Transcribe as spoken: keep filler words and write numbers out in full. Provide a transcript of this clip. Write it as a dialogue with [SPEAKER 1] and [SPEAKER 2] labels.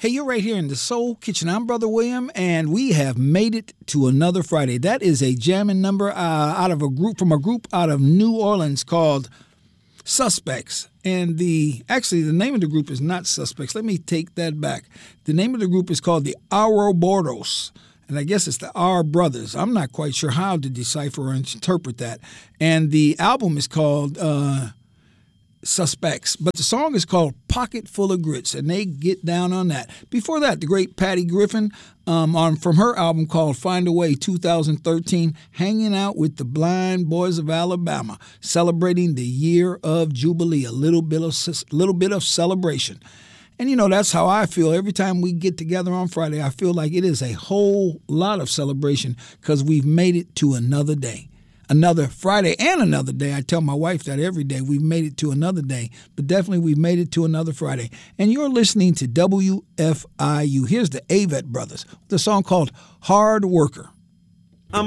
[SPEAKER 1] Hey, you're right here in the Soul Kitchen. I'm Brother William, and we have made it to another Friday. That is a jamming number uh, out of a group from a group out of New Orleans called Suspects. And the actually the name of the group is not Suspects. Let me take that back. The name of the group is called the Ouroboros. And I guess it's the R Brothers. I'm not quite sure how to decipher or interpret that. And the album is called uh, Suspects. But the song is called Pocket Full of Grits, and they get down on that. Before that, the great Patty Griffin, um, on from her album called Find a Way two thousand thirteen, hanging out with the Blind Boys of Alabama, celebrating the year of Jubilee, a little bit of little bit of celebration. And, you know, that's how I feel. Every time we get together on Friday, I feel like it is a whole lot of celebration because we've made it to another day. Another Friday and another day. I tell my wife that every day. We've made it to another day, but definitely we've made it to another Friday. And you're listening to W F I U. Here's the Avett Brothers with a song called Hard Worker.